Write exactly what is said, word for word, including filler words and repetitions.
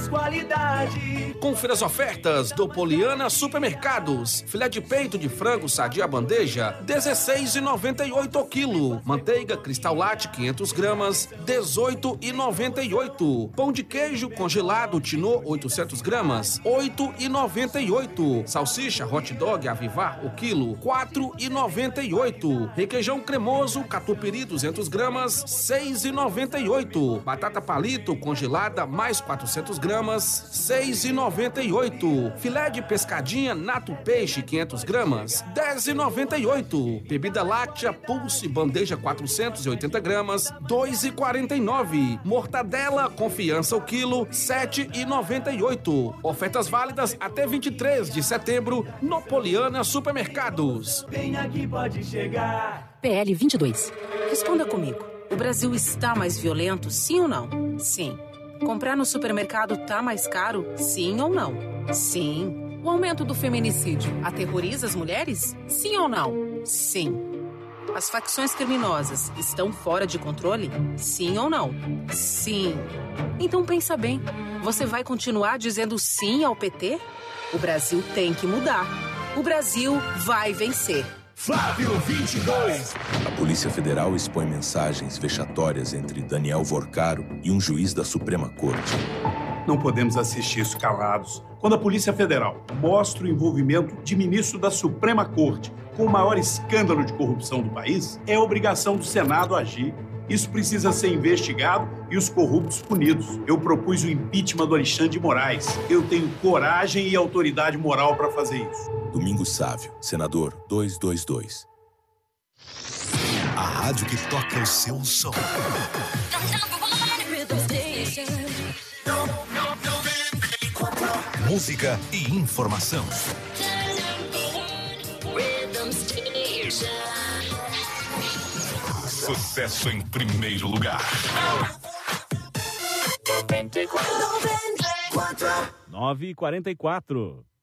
mais qualidade. Confira as ofertas do Poliana Supermercados. Filé de peito de frango sadia bandeja, dezesseis reais e noventa e oito centavos o quilo. Manteiga Cristal Latte quinhentas gramas, dezoito reais e noventa e oito centavos. Pão de queijo congelado Tinô oitocentas gramas, oito reais e noventa e oito centavos. Salsicha Hot Dog Avivar o quilo, quatro reais e noventa e oito centavos. Requeijão cremoso Catupiry duzentas gramas, seis reais e noventa e oito centavos. Batata palito congelada mais quatrocentas gramas, seis reais e noventa e oito centavos. Filé de pescadinha Nato Peixe quinhentas gramas, dez reais e noventa e oito centavos. Bebida láctea Pulse bandeja quatrocentas e oitenta gramas, dois reais e quarenta e nove centavos. Mortadela Confiança o quilo, sete reais e noventa e oito centavos. Ofertas válidas até vinte e três de setembro no Poliana Supermercados. Vem aqui, pode chegar. P L vinte e dois. Responda comigo. O Brasil está mais violento, sim ou não? Sim. Comprar no supermercado tá mais caro, sim ou não? Sim. O aumento do feminicídio aterroriza as mulheres? Sim ou não? Sim. As facções criminosas estão fora de controle? Sim ou não? Sim. Então pensa bem, você vai continuar dizendo sim ao P T? O Brasil tem que mudar. O Brasil vai vencer. Flávio vinte e dois. A Polícia Federal expõe mensagens vexatórias entre Daniel Vorcaro e um juiz da Suprema Corte. Não podemos assistir isso calados. Quando a Polícia Federal mostra o envolvimento de ministro da Suprema Corte com o maior escândalo de corrupção do país, é obrigação do Senado agir. Isso precisa ser investigado e os corruptos punidos. Eu propus o impeachment do Alexandre de Moraes. Eu tenho coragem e autoridade moral para fazer isso. Domingos Sávio, senador duzentos e vinte e dois. A rádio que toca o seu som. Música e informação. Sucesso em primeiro lugar. nove e quarenta e quatro.